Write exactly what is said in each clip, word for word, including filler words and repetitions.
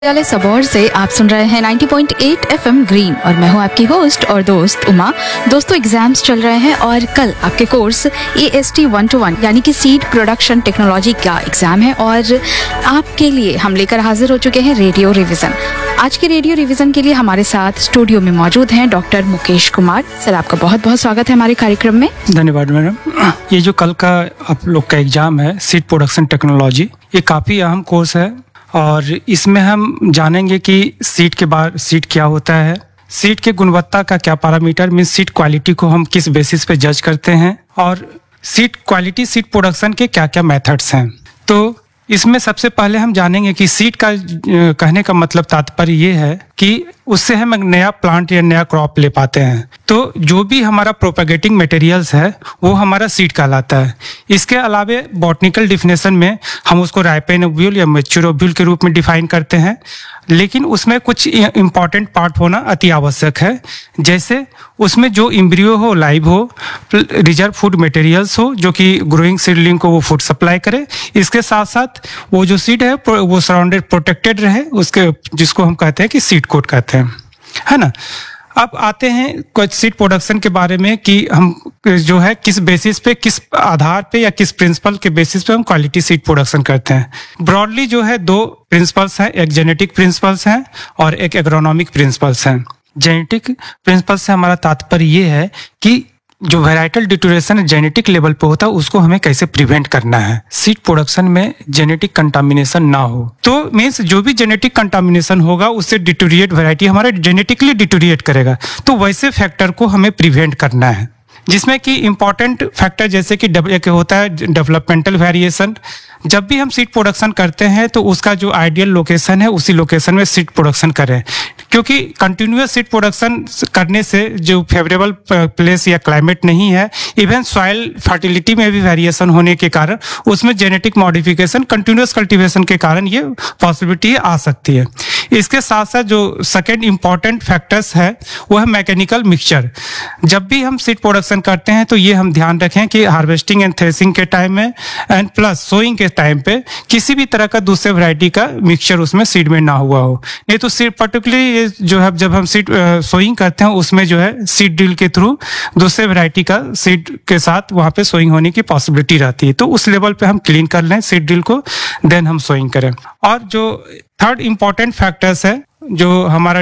विद्यालय सबौर से आप सुन रहे हैं नब्बे पॉइंट आठ एफएम ग्रीन और मैं हूं आपकी होस्ट और दोस्त उमा। दोस्तों, एग्जाम्स चल रहे हैं और कल आपके course A S T one two one यानी कि सीड प्रोडक्शन टेक्नोलॉजी का एग्जाम है और आपके लिए हम लेकर हाजिर हो चुके हैं रेडियो रिवीजन। आज के रेडियो रिवीजन के लिए हमारे साथ स्टूडियो में मौजूद हैं डॉक्टर मुकेश कुमार। सर, आपका बहुत बहुत स्वागत है हमारे कार्यक्रम में। धन्यवाद मैडम। ये जो कल का आप लोग का एग्जाम है सीड प्रोडक्शन टेक्नोलॉजी, ये काफ़ी अहम कोर्स है और इसमें हम जानेंगे कि सीड के बाद सीड क्या होता है, सीड के गुणवत्ता का क्या पैरामीटर, मीन सीड क्वालिटी को हम किस बेसिस पे जज करते हैं और सीड क्वालिटी सीड प्रोडक्शन के क्या क्या मेथड्स हैं। तो इसमें सबसे पहले हम जानेंगे कि सीड का कहने का मतलब तात्पर्य ये है कि उससे हम एक नया प्लांट या नया क्रॉप ले पाते हैं। तो जो भी हमारा प्रोपेगेटिंग मटेरियल्स है वो हमारा सीड कहलाता है। इसके अलावा बॉटनिकल डिफिनेशन में हम उसको राइपेन ओव्यूल या मैच्योर ओव्यूल के रूप में डिफाइन करते हैं, लेकिन उसमें कुछ इम्पॉर्टेंट पार्ट होना अति आवश्यक है। जैसे उसमें जो एम्ब्रियो हो, लाइव हो, रिजर्व फूड मटेरियल्स हो जो कि ग्रोइंग सीडलिंग को वो फूड सप्लाई करे। इसके साथ साथ वो जो सीड है वो सराउंडेड प्रोटेक्टेड रहे, उसके जिसको हम कहते हैं कि सीड कोट कहते हैं, है ना। अब आते हैं कुछ सीड प्रोडक्शन के बारे में कि हम जो है किस बेसिस पे, किस आधार पे या किस प्रिंसिपल के बेसिस पे हम क्वालिटी सीड प्रोडक्शन करते हैं। ब्रॉडली जो है दो प्रिंसिपल्स हैं, एक जेनेटिक प्रिंसिपल्स हैं और एक एग्रोनॉमिक प्रिंसिपल्स हैं। जेनेटिक प्रिंसिपल से हमारा तात्पर्य ये है कि जो वेराइटल डिटोरेशन जेनेटिक लेवल पे होता है उसको हमें कैसे प्रिवेंट करना है, सीड प्रोडक्शन में जेनेटिक कंटामिनेशन ना हो। तो मीन्स जो भी जेनेटिक कंटामिनेशन होगा उससे डिटोरिएट वेराइटी हमारा जेनेटिकली डिटोरिएट करेगा, तो वैसे फैक्टर को हमें प्रिवेंट करना है। जिसमें कि इंपॉर्टेंट फैक्टर जैसे कि एक होता है डेवलपमेंटल वेरिएशन। जब भी हम सीड प्रोडक्शन करते हैं तो उसका जो आइडियल लोकेशन है उसी लोकेशन में सीड प्रोडक्शन करें, क्योंकि कंटिन्यूअस सीड प्रोडक्शन करने से जो फेवरेबल प्लेस या क्लाइमेट नहीं है, इवन सॉइल फर्टिलिटी में भी वेरिएशन होने के कारण उसमें जेनेटिक मॉडिफिकेशन कंटिन्यूअस कल्टीवेशन के कारण ये पॉसिबिलिटी आ सकती है। इसके साथ साथ जो सेकेंड इंपॉर्टेंट फैक्टर्स है वो है मैकेनिकल मिक्सचर। जब भी हम सीड प्रोडक्शन करते हैं तो ये हम ध्यान रखें कि हार्वेस्टिंग एंड थ्रेसिंग के टाइम में एंड प्लस सोइंग के टाइम पे किसी भी तरह का दूसरे वैरायटी का मिक्सचर उसमें सीड में ना हुआ हो। नहीं तो सीड पर्टिकुलरली जो है जब हम सीड सोइंग करते हैं उसमें जो है सीड ड्रिल के थ्रू दूसरे वैरायटी का सीड के साथ वहां पे सोइंग होने की पॉसिबिलिटी रहती है। तो उस लेवल पे हम क्लीन कर लें सीड ड्रिल को, देन हम सोइंग करें। और जो थर्ड इंपॉर्टेंट फैक्टर्स है जो हमारा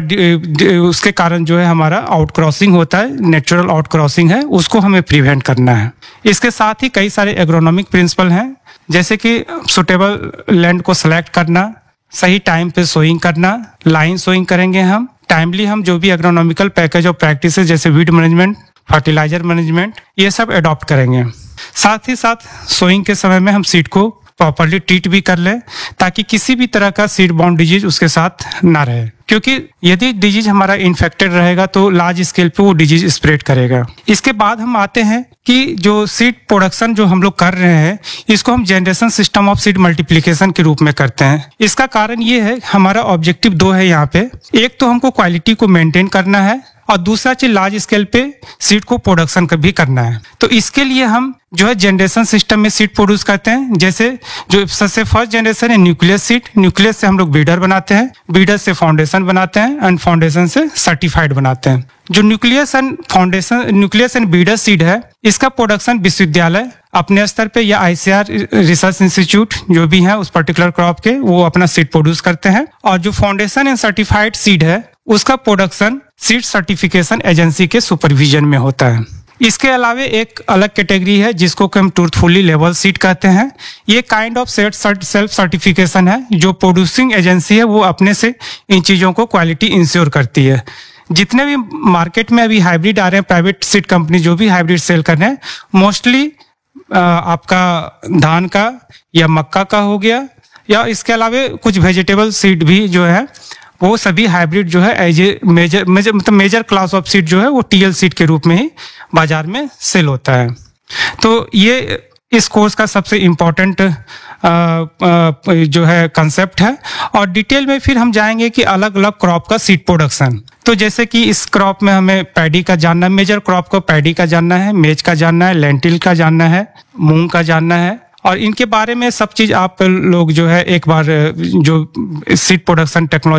उसके कारण जो है हमारा आउट क्रॉसिंग होता है, नेचुरल आउट क्रॉसिंग है, उसको हमें प्रिवेंट करना है। इसके साथ ही कई सारे एग्रोनॉमिक प्रिंसिपल हैं, जैसे कि सुटेबल लैंड को सिलेक्ट करना, सही टाइम पे सोइंग करना, लाइन सोइंग करेंगे हम, टाइमली हम जो भी एग्रोनॉमिकल पैकेज और प्रैक्टिसेस जैसे वीड मैनेजमेंट, फर्टिलाइजर मैनेजमेंट, ये सब अडॉप्ट करेंगे। साथ ही साथ सोइंग के समय में हम सीड को प्रॉपर्ली ट्रीट भी कर ले ताकि किसी भी तरह का सीड बाउंड डिजीज उसके साथ ना रहे, क्योंकि यदि डिजीज हमारा इन्फेक्टेड रहेगा तो लार्ज स्केल पे वो डिजीज स्प्रेड करेगा। इसके बाद हम आते हैं कि जो सीड प्रोडक्शन जो हम लोग कर रहे हैं इसको हम generation system of seed multiplication के रूप में करते हैं। इसका कारण ये है, हमारा ऑब्जेक्टिव दो है यहाँ पे। एक तो हमको क्वालिटी को मेंटेन करना है और दूसरा चीज लार्ज स्केल पे सीड को प्रोडक्शन भी करना है। तो इसके लिए हम जो है जनरेशन सिस्टम में सीड प्रोड्यूस करते हैं। जैसे जो सबसे फर्स्ट जनरेशन है न्यूक्लियस सीड, न्यूक्लियस से हम लोग बीडर बनाते हैं, बीडर से फाउंडेशन बनाते हैं एंड फाउंडेशन से सर्टिफाइड बनाते हैं। जो nucleus and foundation nucleus and bidder seed है इसका प्रोडक्शन विश्वविद्यालय अपने स्तर पे या आईसीआर रिसर्च इंस्टीट्यूट जो भी है उस पर्टिकुलर क्रॉप के वो अपना सीड प्रोड्यूस करते हैं। और जो फाउंडेशन एंड सर्टिफाइड सीड है उसका प्रोडक्शन सीड सर्टिफिकेशन एजेंसी के सुपरविजन में होता है। इसके अलावा एक अलग कैटेगरी है जिसको हम ट्रूथफुली लेबल सीड कहते हैं। ये काइंड ऑफ सेल्फ सर्टिफिकेशन है जो प्रोड्यूसिंग एजेंसी है वो अपने से इन चीजों को क्वालिटी इंश्योर करती है। जितने भी मार्केट में अभी हाइब्रिड आ रहे हैं, प्राइवेट सीड कंपनी जो भी हाइब्रिड सेल कर रहे हैं, मोस्टली आपका धान का या मक्का का हो गया, या इसके अलावा कुछ वेजिटेबल सीड भी जो है वो सभी हाइब्रिड जो है एज ए मेजर मेजर मतलब मेजर क्लास ऑफ सीड जो है वो टीएल सीड के रूप में ही बाजार में सेल होता है। तो ये इस कोर्स का सबसे इम्पोर्टेंट जो है कंसेप्ट है। और डिटेल में फिर हम जाएंगे कि अलग अलग क्रॉप का सीड प्रोडक्शन। तो जैसे कि इस क्रॉप में हमें पैडी का जानना है, मेजर क्रॉप को पैडी का जानना है, मेज का जानना है, लेंटिल का जानना है, मूंग का जानना है और इनके बारे में सब चीज़ आप लोग जो है एक बार जो सीड प्रोडक्शन टेक्नोलॉजी